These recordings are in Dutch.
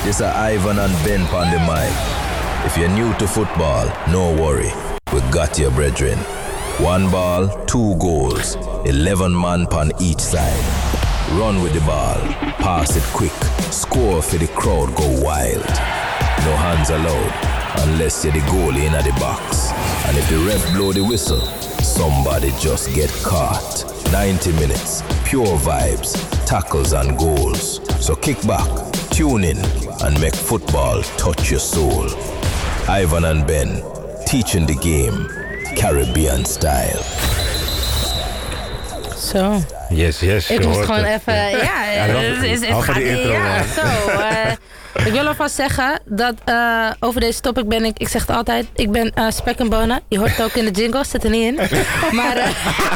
This is Ivan and Ben on the mic. If you're new to football, no worry. We got your brethren. 1 ball, 2 goals. 11 man on each side. Run with the ball. Pass it quick. Score for the crowd go wild. No hands allowed unless you're the goalie in the box. And if the ref blow the whistle, somebody just get caught. 90 minutes, pure vibes, tackles and goals. So kick back, tune in, and make football touch your soul. Ivan and Ben, teaching the game, Caribbean style. Zo. Yes. Ik moest gewoon even... Ja, het gaat intro, ja, zo. Ik wil alvast zeggen dat over deze topic ben ik zeg het altijd, ik ben spek en bonen. Je hoort het ook in de jingle, zit er niet in. Maar...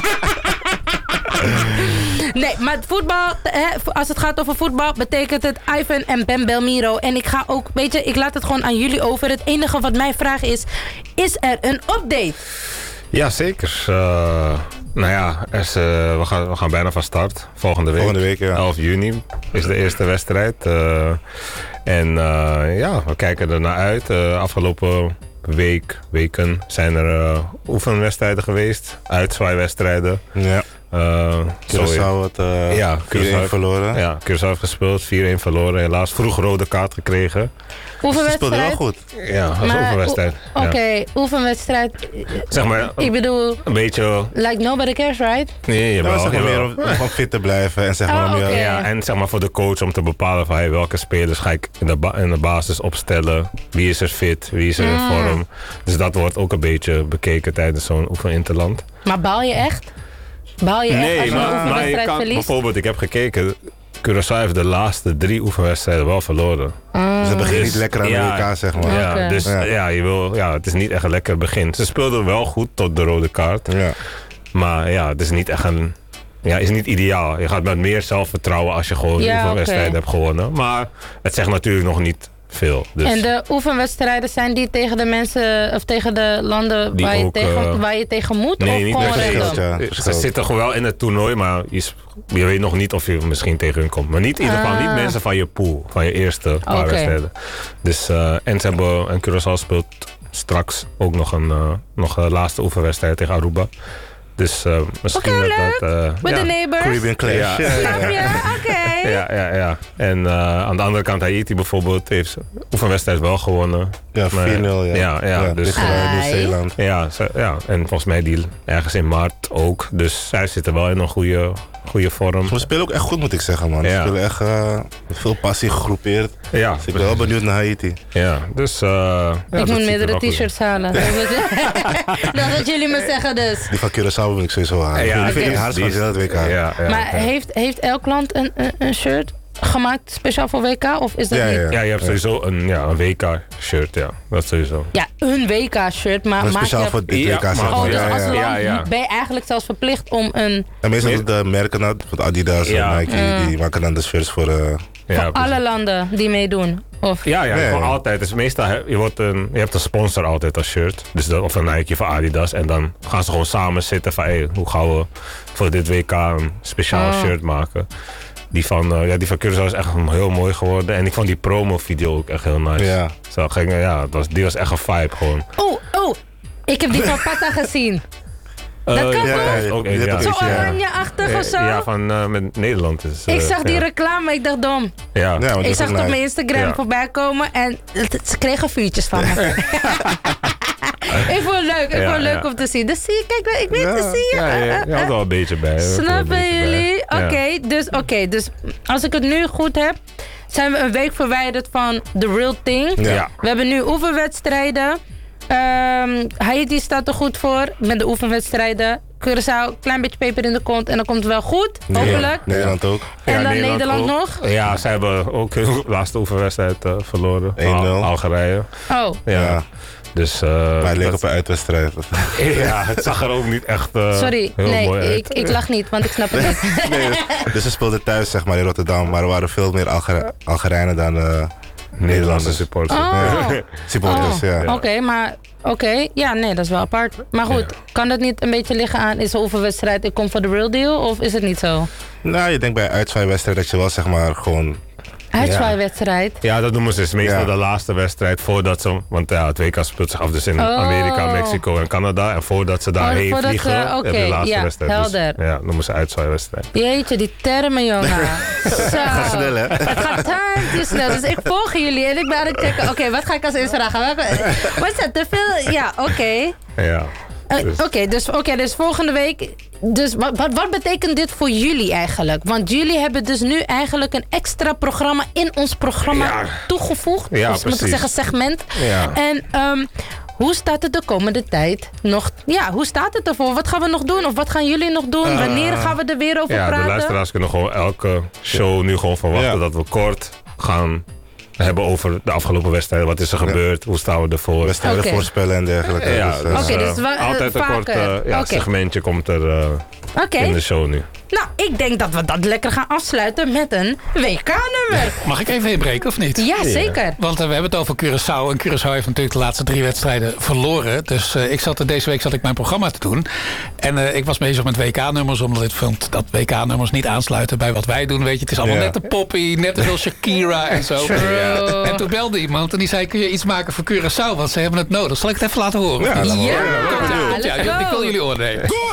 nee, maar het voetbal, als het gaat over voetbal, betekent het Ivan en Ben Belmiro. En ik ga ook, weet je, ik laat het gewoon aan jullie over. Het enige wat mijn vraag is er een update? Ja, zeker. Nou ja, we gaan bijna van start. Volgende week, ja. 11 juni is de eerste wedstrijd. Ja, we kijken er naar uit. Afgelopen weken zijn er oefenwedstrijden geweest. Uitzwaaiwedstrijden. Ja. Curaçao had 4-1 verloren. Ja, Curaçao heeft gespeeld, 4-1 verloren. Helaas vroeg rode kaart gekregen. Oefenwedstrijd? Ze speelden wel goed. Ja, dat is een oefenwedstrijd. Oké, oefenwedstrijd. Zeg maar, ik bedoel, een beetje... Like nobody cares, right? Nee, jawel. Meer om fit te blijven en zeg maar om je... Ja, en zeg maar voor de coach om te bepalen van hey, welke spelers ga ik in de basis opstellen. Wie is er fit, wie is er in vorm. Dus dat wordt ook een beetje bekeken tijdens zo'n oefeninterland. Maar baal je echt? Baal je echt als je een oefenwedstrijd verliest? Bijvoorbeeld, ik heb gekeken. Curaçao heeft de laatste 3 oefenwedstrijden wel verloren. Dus het begint niet lekker aan de WK, zeg maar. Ja, okay. Dus het is niet echt een lekker begin. Ze speelden wel goed tot de rode kaart. Ja. Maar ja, het is niet echt een... Ja, is niet ideaal. Je gaat met meer zelfvertrouwen als je gewoon een oefenwedstrijd hebt gewonnen. Maar het zegt natuurlijk nog niet veel. Dus. En de oefenwedstrijden, zijn die tegen de mensen of tegen de landen waar je tegen moet? Nee, of niet gewoon Ze zitten gewoon wel in het toernooi, maar je weet nog niet of je misschien tegen hun komt. Maar niet in ieder geval niet mensen van je pool, van je eerste paar wedstrijden. Dus, en Curaçao speelt straks ook nog een laatste oefenwedstrijd tegen Aruba. Dus misschien with the neighbors. Caribbean Clash. Snap je? Oké. Ja. En aan de andere kant Haiti bijvoorbeeld heeft oefenwedstrijd wel gewonnen. Ja, 4-0. Ja, dus Nieuw-Zeeland. Ja, en volgens mij die ergens in maart ook. Dus zij zitten wel in een goede vorm. Ze spelen ook echt goed, moet ik zeggen, man. Ze spelen echt met veel passie gegroepeerd. Ja, dus ik ben wel benieuwd naar Haiti. Ja, dus... ik moet meerdere t-shirts halen. Dat wat jullie me zeggen dus. Die van Curaçao wil ik sowieso halen. Ja, die vind ik hard van het WK. Maar heeft elk land een shirt gemaakt speciaal voor WK? Of is dat niet? Ja, je hebt sowieso een WK-shirt, ja. Dat sowieso. Ja, een WK-shirt, maar speciaal voor dit WK. Dus als land ben je eigenlijk zelfs verplicht om een... En meestal de merken, van Adidas en Nike, die maken dan de shirts voor... voor alle landen die meedoen? Of? Ja, gewoon altijd. Dus meestal, je hebt een sponsor altijd als shirt. Dus of een Nike of Adidas. En dan gaan ze gewoon samen zitten van hoe gaan we voor dit WK een speciaal shirt maken. Die van Curaçao is echt heel mooi geworden. En ik vond die promo-video ook echt heel nice. Ja. Die was echt een vibe gewoon. Oh, ik heb die van Pata gezien. Dat kan ook. Zo oranje-achtig of zo? Ja, van met Nederland. Ik zag die reclame, ik dacht dom. Ja. Ik zag het op mijn Instagram voorbij komen en ze kregen vuurtjes van me. Ik vond het leuk om te zien. Dus zie je, kijk, ik weet het, zie je. Je had wel een beetje bij. Snappen jullie? Oké, dus als ik het nu goed heb, zijn we een week verwijderd van the real thing. Ja. We hebben nu oefenwedstrijden. Haiti staat er goed voor met de oefenwedstrijden. Curaçao, klein beetje peper in de kont en dan komt het wel goed, hopelijk. Nederland ook. En dan Nederland nog? Ja, zij hebben ook de laatste oefenwedstrijd verloren. 1-0. Algerije. Oh. Ja. Dus, maar het leek op een uitwedstrijd. Ja, het zag er ook niet echt sorry, heel mooi uit. Ik lach niet, want ik snap het niet. Dus ze speelden thuis, zeg maar, in Rotterdam. Maar er waren veel meer Algerijnen dan Nederlandse supporters. Supporters, ja, nee, dat is wel apart. Maar goed, kan dat niet een beetje liggen aan, is een oefenwedstrijd, ik kom voor de real deal, of is het niet zo? Nou, je denkt bij uitzwaaiwedstrijd dat je wel, zeg maar, gewoon Uitzwaaiwedstrijd? Ja, dat noemen ze dus meestal de laatste wedstrijd voordat ze... Want het WK speelt zich af dus in Amerika, Mexico en Canada. En voordat ze daarheen vliegen, hebben de laatste wedstrijd. Helder. Dus, dat noemen ze uitzwaaiwedstrijd. Jeetje, die termen, jongen. Zo. Het gaat snel, hè? Het gaat te snel. Dus ik volg jullie en ik ben aan het checken. Oké, wat ga ik als eerste vragen? Wat is dat? Te veel? Ja, oké. Ja. Dus volgende week... Dus wat betekent dit voor jullie eigenlijk? Want jullie hebben dus nu eigenlijk een extra programma in ons programma toegevoegd. Ja, of moet ik zeggen segment. Ja. En hoe staat het de komende tijd nog? Ja, hoe staat het ervoor? Wat gaan we nog doen? Of wat gaan jullie nog doen? Wanneer gaan we er weer over praten? De luisteraars kunnen gewoon elke show nu gewoon verwachten dat we kort gaan... hebben over de afgelopen wedstrijden. Wat is er gebeurd? Hoe staan we ervoor? Wedstrijden voorspellen en dergelijke. Dus altijd een kort segmentje komt er in de show nu. Nou, ik denk dat we dat lekker gaan afsluiten met een WK-nummer. Mag ik even inbreken of niet? Ja, zeker. Want we hebben het over Curaçao. En Curaçao heeft natuurlijk de laatste 3 wedstrijden verloren. Dus deze week zat ik mijn programma te doen. En ik was bezig met WK-nummers. Omdat ik vond dat WK-nummers niet aansluiten bij wat wij doen. Weet je, het is allemaal net de Poppy, net te veel Shakira en zo. En toen belde iemand en die zei, kun je iets maken voor Curaçao? Want ze hebben het nodig. Zal ik het even laten horen? Ja, ik wil jullie oordelen.